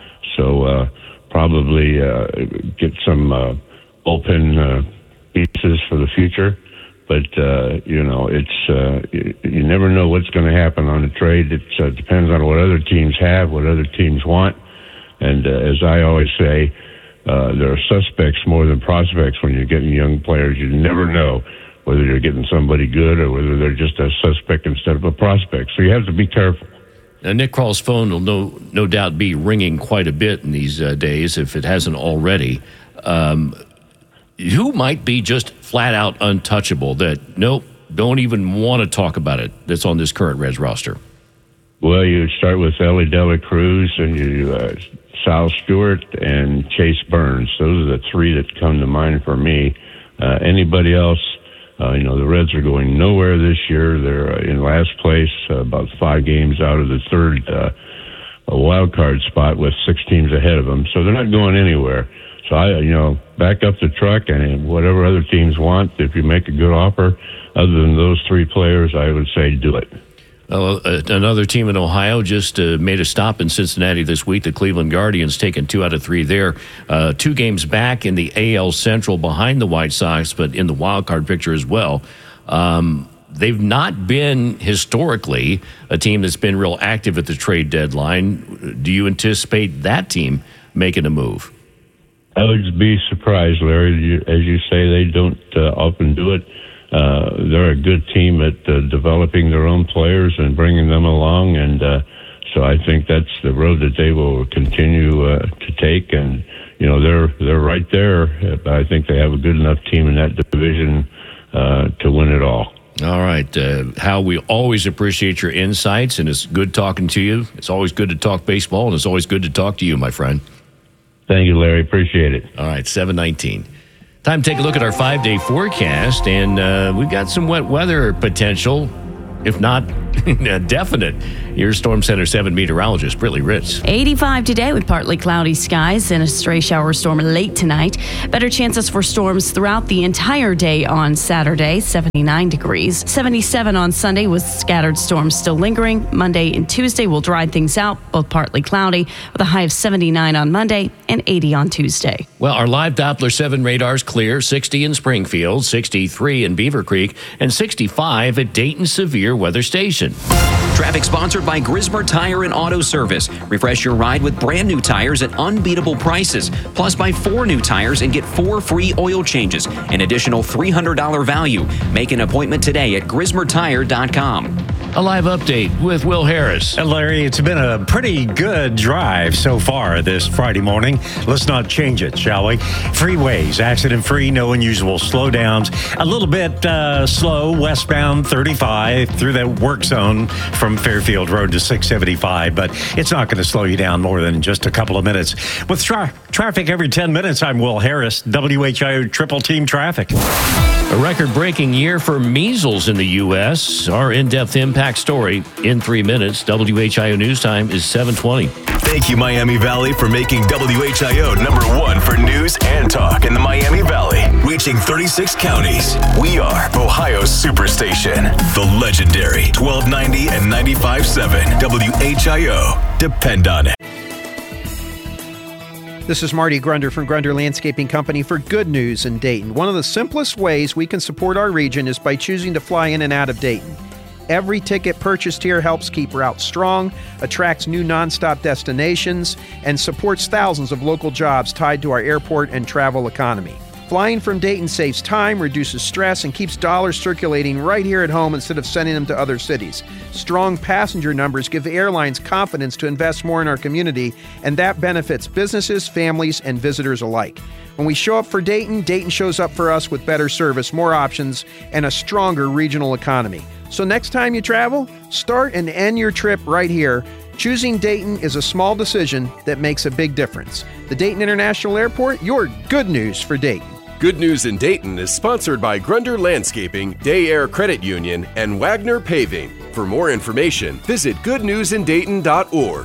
So uh, probably uh, get some uh, bullpen uh, pieces for the future. But, uh, you know, it's uh, you, you never know what's going to happen on the trade. It uh, depends on what other teams have, what other teams want. And uh, as I always say, uh, there are suspects more than prospects when you're getting young players. You never know whether you're getting somebody good or whether they're just a suspect instead of a prospect. So you have to be careful. Now, Nick Krall's phone will no, no doubt be ringing quite a bit in these uh, days, if it hasn't already. Um, who might be just flat out untouchable that, nope, don't even want to talk about it, that's on this current Reds roster? Well, you start with Ellie Dela Cruz and you uh, Sal Stewart and Chase Burns. Those are the three that come to mind for me. Uh, anybody else, uh, you know, the Reds are going nowhere this year. They're uh, in last place, uh, about five games out of the third uh, wild card spot with six teams ahead of them. So they're not going anywhere. So I, you know, back up the truck and whatever other teams want. If you make a good offer, other than those three players, I would say do it. Uh, another team in Ohio just uh, made a stop in Cincinnati this week. The Cleveland Guardians taking two out of three there. Uh, two games back in the A L Central behind the White Sox, but in the wild card picture as well. Um, they've not been historically a team that's been real active at the trade deadline. Do you anticipate that team making a move? I would be surprised, Larry. As you say, they don't uh, often do it. Uh, they're a good team at uh, developing their own players and bringing them along, and uh, so I think that's the road that they will continue uh, to take. And you know, they're they're right there. I think they have a good enough team in that division uh, to win it all. All right. Uh, Hal, we always appreciate your insights, and it's good talking to you. It's always good to talk baseball, and it's always good to talk to you, my friend. Thank you, Larry. Appreciate it. All right, seven nineteen. Time to take a look at our five-day forecast, and uh, we've got some wet weather potential, if not definite. Here's Storm Center seven meteorologist Brittany Ritz. eighty-five today with partly cloudy skies and a stray shower storm late tonight. Better chances for storms throughout the entire day on Saturday, seventy-nine degrees. seventy-seven on Sunday with scattered storms still lingering. Monday and Tuesday will dry things out, both partly cloudy, with a high of seventy-nine on Monday and eighty on Tuesday. Well, our live Doppler seven radar's clear, sixty in Springfield, sixty-three in Beaver Creek, and sixty-five at Dayton Severe Weather Station. Traffic sponsored by Grismer Tire and Auto Service. Refresh your ride with brand new tires at unbeatable prices. Plus, buy four new tires and get four free oil changes. An additional three hundred dollars value. Make an appointment today at grismer tire dot com. A live update with Will Harris. And Larry, it's been a pretty good drive so far this Friday morning. Let's not change it, shall we? Freeways, accident-free, no unusual slowdowns. A little bit uh, slow westbound thirty-five through that work zone from Fairfield Road to six seventy-five, but it's not going to slow you down more than just a couple of minutes. With tra- traffic every ten minutes, I'm Will Harris, W H I O Triple Team Traffic. A record-breaking year for measles in the U S. Our in-depth impact story in three minutes. W H I O News Time is seven twenty. Thank you, Miami Valley, for making W H I O number one for news and talk in the Miami Valley. Reaching thirty-six counties. We are Ohio's Superstation. The legendary twelve ninety and ninety-five point seven W H I O. Depend on it. This is Marty Grunder from Grunder Landscaping Company for Good News in Dayton. One of the simplest ways we can support our region is by choosing to fly in and out of Dayton. Every ticket purchased here helps keep routes strong, attracts new nonstop destinations, and supports thousands of local jobs tied to our airport and travel economy. Flying from Dayton saves time, reduces stress, and keeps dollars circulating right here at home instead of sending them to other cities. Strong passenger numbers give airlines confidence to invest more in our community, and that benefits businesses, families, and visitors alike. When we show up for Dayton, Dayton shows up for us with better service, more options, and a stronger regional economy. So next time you travel, start and end your trip right here. Choosing Dayton is a small decision that makes a big difference. The Dayton International Airport, your good news for Dayton. Good News in Dayton is sponsored by Grunder Landscaping, Day Air Credit Union, and Wagner Paving. For more information, visit good news in dayton dot org.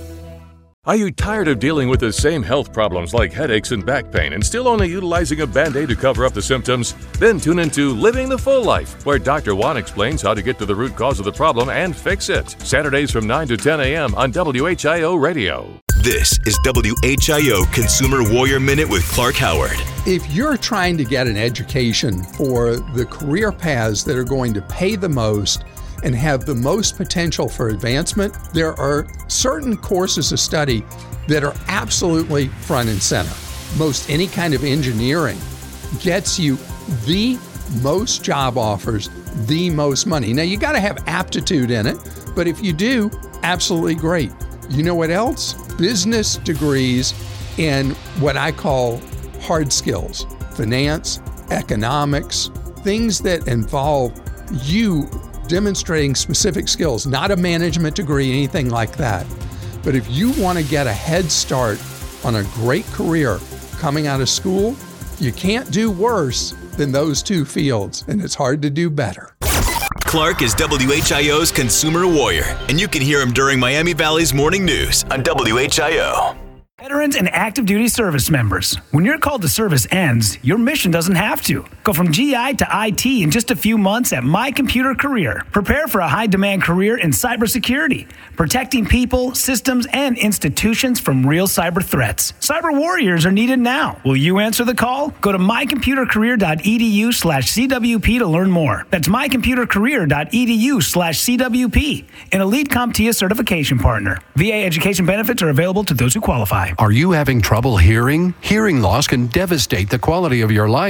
Are you tired of dealing with the same health problems like headaches and back pain and still only utilizing a Band-Aid to cover up the symptoms? Then tune into Living the Full Life, where Doctor Juan explains how to get to the root cause of the problem and fix it. Saturdays from nine to ten a.m. on W H I O Radio. This is W H I O Consumer Warrior Minute with Clark Howard. If you're trying to get an education for the career paths that are going to pay the most and have the most potential for advancement, there are certain courses of study that are absolutely front and center. Most any kind of engineering gets you the most job offers, the most money. Now, you got to have aptitude in it, but if you do, absolutely great. You know what else? Business degrees in what I call hard skills, finance, economics, things that involve you demonstrating specific skills, not a management degree, anything like that. But if you want to get a head start on a great career coming out of school, you can't do worse than those two fields, and it's hard to do better. Clark is W H I O's Consumer Warrior, and you can hear him during Miami Valley's Morning News on W H I O. Veterans and active duty service members. When your call to service ends, your mission doesn't have to. Go from G I to I T in just a few months at My Computer Career. Prepare for a high-demand career in cybersecurity, protecting people, systems, and institutions from real cyber threats. Cyber warriors are needed now. Will you answer the call? Go to my computer career dot e d u slash c w p to learn more. That's my computer career dot e d u slash c w p. An elite CompTIA certification partner. V A education benefits are available to those who qualify. Are you having trouble hearing? Hearing loss can devastate the quality of your life.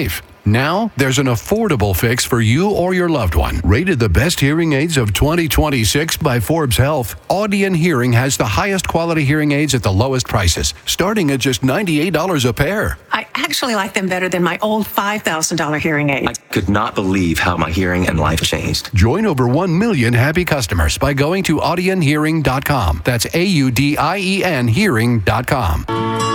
Now, there's an affordable fix for you or your loved one. Rated the best hearing aids of twenty twenty-six by Forbes Health, Audion Hearing has the highest quality hearing aids at the lowest prices, starting at just ninety-eight dollars a pair. I actually like them better than my old five thousand dollars hearing aid. I could not believe how my hearing and life changed. Join over one million happy customers by going to audion hearing dot com. That's A U D I E N hearing dot com.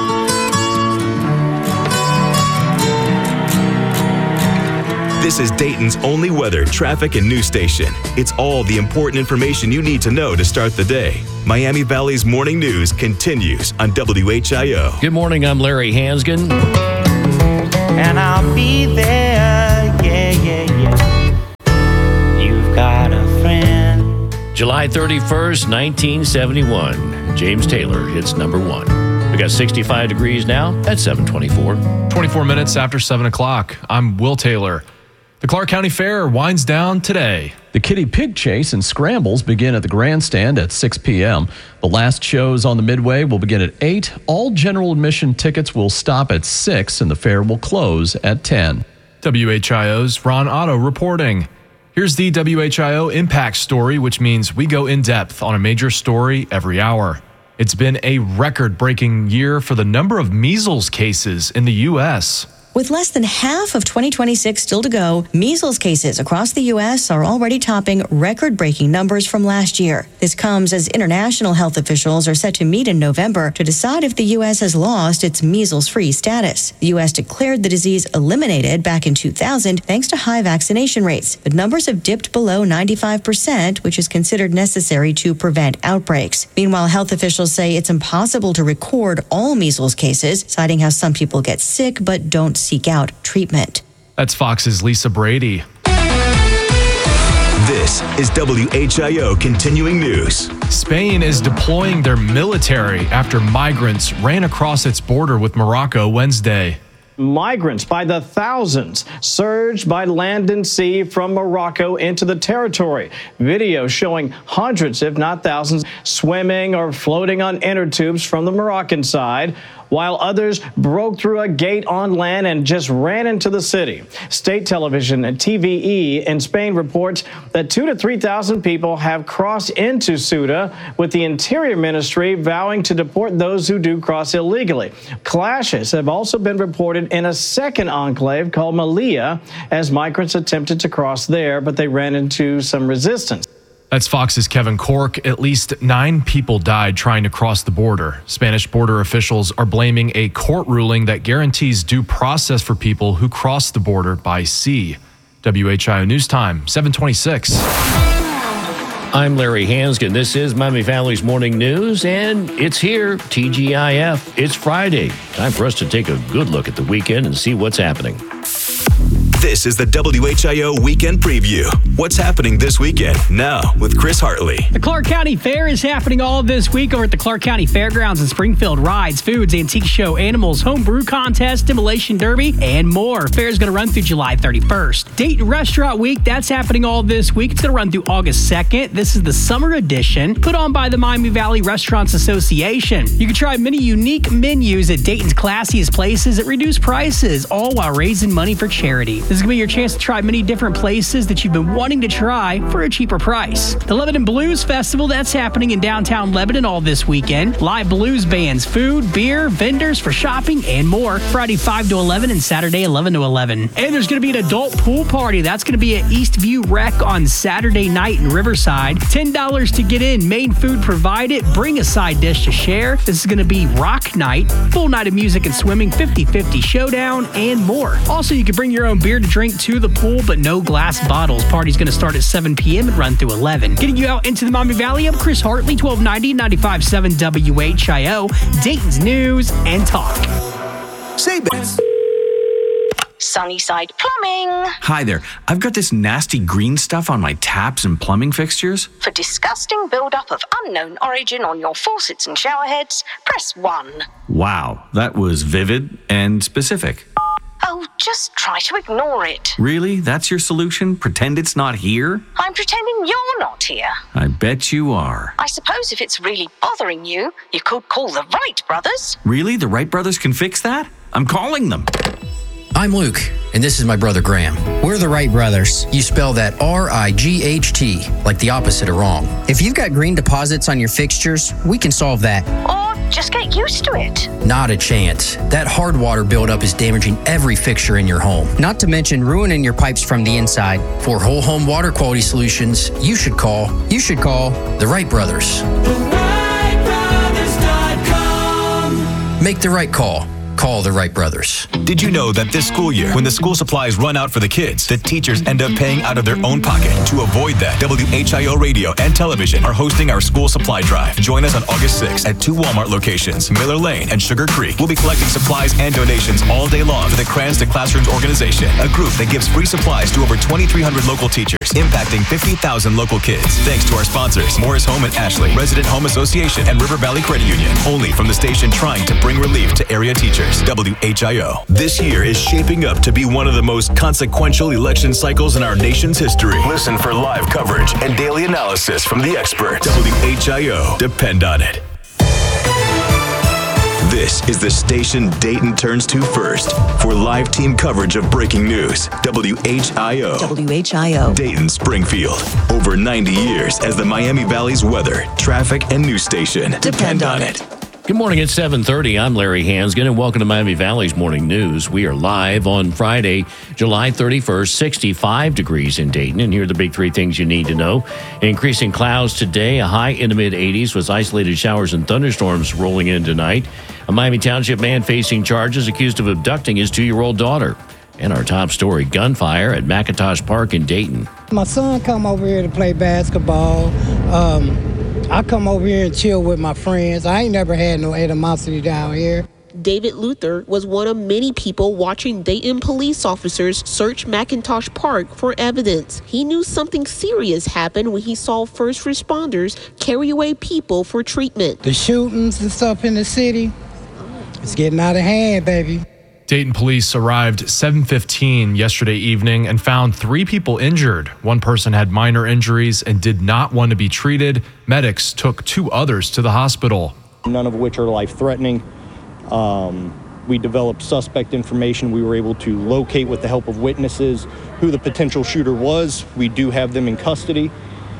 This is Dayton's only weather, traffic, and news station. It's all the important information you need to know to start the day. Miami Valley's morning news continues on W H I O. Good morning, I'm Larry Hansgen. And I'll be there, yeah, yeah, yeah. You've got a friend. July thirty-first, nineteen seventy-one. James Taylor hits number one. We got sixty-five degrees now at seven twenty-four. twenty-four minutes after seven o'clock. I'm Will Taylor. The Clark County Fair winds down today. The Kitty Pig Chase and Scrambles begin at the grandstand at six p.m. The last shows on the Midway will begin at eight. All general admission tickets will stop at six, and the fair will close at ten. W H I O's Ron Otto reporting. Here's the W H I O Impact Story, which means we go in depth on a major story every hour. It's been a record-breaking year for the number of measles cases in the U S With less than half of twenty twenty-six still to go, measles cases across the U S are already topping record-breaking numbers from last year. This comes as international health officials are set to meet in November to decide if the U S has lost its measles-free status. The U S declared the disease eliminated back in two thousand thanks to high vaccination rates, but numbers have dipped below ninety-five percent, which is considered necessary to prevent outbreaks. Meanwhile, health officials say it's impossible to record all measles cases, citing how some people get sick but don't seek out treatment. That's Fox's Lisa Brady. This is W H I O Continuing News. Spain is deploying their military after migrants ran across its border with Morocco Wednesday. Migrants by the thousands surged by land and sea from Morocco into the territory. Video showing hundreds, if not thousands, swimming or floating on inner tubes from the Moroccan side, while others broke through a gate on land and just ran into the city. State television T V E in Spain reports that two to three thousand people have crossed into Ceuta, with the Interior Ministry vowing to deport those who do cross illegally. Clashes have also been reported in a second enclave called Melilla as migrants attempted to cross there, but they ran into some resistance. That's Fox's Kevin Cork. At least nine people died trying to cross the border. Spanish border officials are blaming a court ruling that guarantees due process for people who cross the border by sea. W H I O News Time, seven twenty-six. I'm Larry Hansgen. This is Miami Valley's Morning News, and it's here, T G I F. It's Friday. Time for us to take a good look at the weekend and see what's happening. This is the W H I O Weekend Preview. What's happening this weekend? Now with Chris Hartley. The Clark County Fair is happening all this week over at the Clark County Fairgrounds in Springfield. Rides, foods, antique show, animals, home brew contest, demolition derby, and more. Fair is going to run through July thirty-first. Dayton Restaurant Week, that's happening all this week. It's going to run through August second. This is the summer edition put on by the Miami Valley Restaurants Association. You can try many unique menus at Dayton's classiest places at reduced prices, all while raising money for charity. This is going to be your chance to try many different places that you've been wanting to try for a cheaper price. The Lebanon Blues Festival, that's happening in downtown Lebanon all this weekend. Live blues bands, food, beer, vendors for shopping, and more. Friday five to eleven and Saturday eleven to eleven. And there's going to be an adult pool party. That's going to be at Eastview Rec on Saturday night in Riverside. ten dollars to get in. Main food provided. Bring a side dish to share. This is going to be rock night. Full night of music and swimming, fifty-fifty showdown, and more. Also, you can bring your own beer to drink to the pool, but no glass bottles. Party's going to start at seven p.m. and run through eleven. Getting you out into the Miami Valley, I'm Chris Hartley, twelve ninety, ninety-five point seven W H I O, Dayton's News and Talk. Say this. Sunnyside Plumbing. Hi there. I've got this nasty green stuff on my taps and plumbing fixtures. For disgusting buildup of unknown origin on your faucets and shower heads, press one. Wow, that was vivid and specific. Oh, just try to ignore it. Really? That's your solution? Pretend it's not here? I'm pretending you're not here. I bet you are. I suppose if it's really bothering you, you could call the Wright brothers. Really? The Wright brothers can fix that? I'm calling them. I'm Luke, and this is my brother Graham. We're the Wright brothers. You spell that R I G H T, like the opposite of wrong. If you've got green deposits on your fixtures, we can solve that. Or just get used to it. Not a chance. That hard water buildup is damaging every fixture in your home. Not to mention ruining your pipes from the inside. For whole home water quality solutions, you should call, you should call the Wright brothers. the wright brothers dot com. Make the right call. Call the Wright brothers. Did you know that this school year, when the school supplies run out for the kids, the teachers end up paying out of their own pocket? To avoid that, W H I O Radio and Television are hosting our school supply drive. Join us on August sixth at two Walmart locations, Miller Lane and Sugar Creek. We'll be collecting supplies and donations all day long for the Crayons to Classrooms organization, a group that gives free supplies to over twenty-three hundred local teachers, impacting fifty thousand local kids. Thanks to our sponsors, Morris Home and Ashley, Resident Home Association, and River Valley Credit Union. Only from the station trying to bring relief to area teachers. W H I O. This year is shaping up to be one of the most consequential election cycles in our nation's history. Listen for live coverage and daily analysis from the experts. W H I O. Depend on it. This is the station Dayton turns to first for live team coverage of breaking news. W H I O. W H I O. Dayton Springfield. Over ninety years as the Miami Valley's weather, traffic, and news station. Depend, Depend on it. Good morning. It's seven thirty. I'm Larry Hansgen, and welcome to Miami Valley's Morning News. We are live on Friday, July thirty-first, sixty-five degrees in Dayton. And here are the big three things you need to know. Increasing clouds today, a high in the mid-eighties with isolated showers and thunderstorms rolling in tonight. A Miami Township man facing charges accused of abducting his two-year-old daughter. And our top story, gunfire at McIntosh Park in Dayton. My son come over here to play basketball. Um, I come over here and chill with my friends. I ain't never had no animosity down here. David Luther was one of many people watching Dayton police officers search McIntosh Park for evidence. He knew something serious happened when he saw first responders carry away people for treatment. The shootings and stuff in the city, it's getting out of hand, baby. Dayton police arrived seven fifteen yesterday evening and found three people injured. One person had minor injuries and did not want to be treated. Medics took two others to the hospital. None of which are life-threatening. Um, we developed suspect information. We were able to locate, with the help of witnesses, who the potential shooter was. We do have them in custody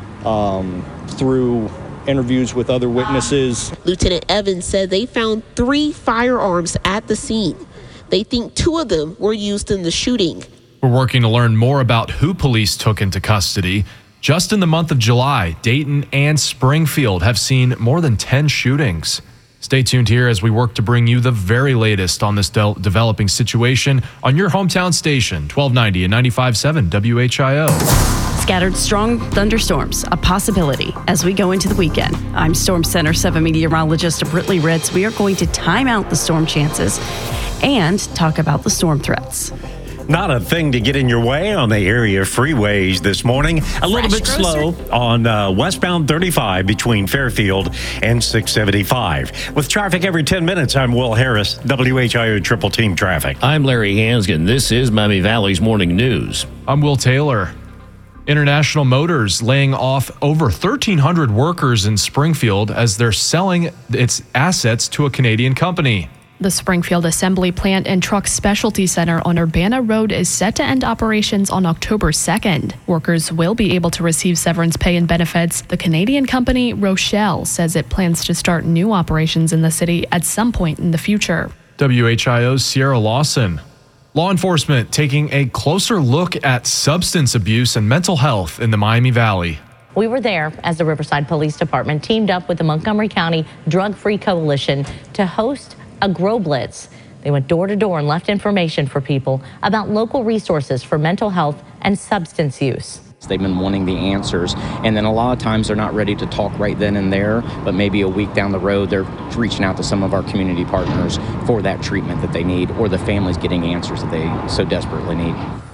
um, through interviews with other witnesses. Lieutenant Evans said they found three firearms at the scene. They think two of them were used in the shooting. We're working to learn more about who police took into custody. Just in the month of July, Dayton and Springfield have seen more than ten shootings. Stay tuned here as we work to bring you the very latest on this de- developing situation on your hometown station, twelve ninety and ninety-five point seven W H I O. Scattered strong thunderstorms, a possibility as we go into the weekend. I'm Storm Center seven meteorologist Britley Ritz. We are going to time out the storm chances and talk about the storm threats. Not a thing to get in your way on the area freeways this morning. A little bit slow on uh, westbound thirty-five between Fairfield and six seventy-five. With traffic every ten minutes, I'm Will Harris, W H I O Triple Team Traffic. I'm Larry Hansgen. This is Miami Valley's Morning News. I'm Will Taylor. International Motors laying off over thirteen hundred workers in Springfield as they're selling its assets to a Canadian company. The Springfield Assembly Plant and Truck Specialty Center on Urbana Road is set to end operations on October second. Workers will be able to receive severance pay and benefits. The Canadian company Rochelle says it plans to start new operations in the city at some point in the future. W H I O's Sierra Lawson. Law enforcement taking a closer look at substance abuse and mental health in the Miami Valley. We were there as the Riverside Police Department teamed up with the Montgomery County Drug-Free Coalition to host a Grow Blitz. They went door to door and left information for people about local resources for mental health and substance use. They've been wanting the answers, and then a lot of times they're not ready to talk right then and there, but maybe a week down the road they're reaching out to some of our community partners for that treatment that they need, or the family's getting answers that they so desperately need.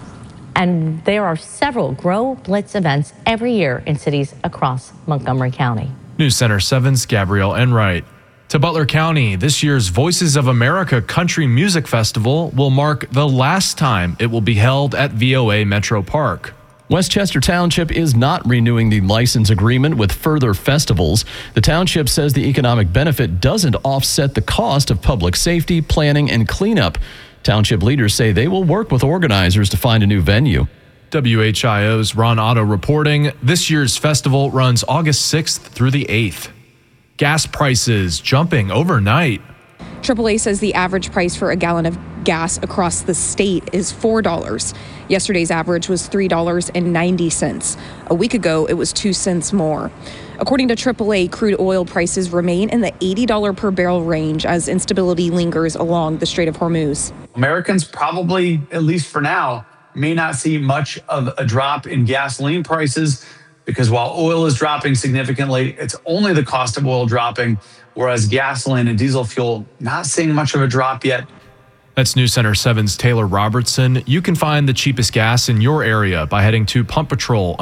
And there are several Grow Blitz events every year in cities across Montgomery County. News Center seven's Gabrielle Enright. To Butler County, this year's Voices of America Country Music Festival will mark the last time it will be held at V O A Metro Park. Westchester Township is not renewing the license agreement with further festivals. The township says the economic benefit doesn't offset the cost of public safety, planning, and cleanup. Township leaders say they will work with organizers to find a new venue. W H I O's Ron Otto reporting, this year's festival runs August sixth through the eighth. Gas prices jumping overnight. triple A says the average price for a gallon of gas across the state is four dollars. Yesterday's average was three dollars and ninety cents. A week ago, it was two cents more. According to triple A, crude oil prices remain in the eighty dollars per barrel range as instability lingers along the Strait of Hormuz. Americans probably, at least for now, may not see much of a drop in gasoline prices because while oil is dropping significantly, it's only the cost of oil dropping, whereas gasoline and diesel fuel not seeing much of a drop yet. That's News Center seven's Taylor Robertson. You can find the cheapest gas in your area by heading to Pump Patrol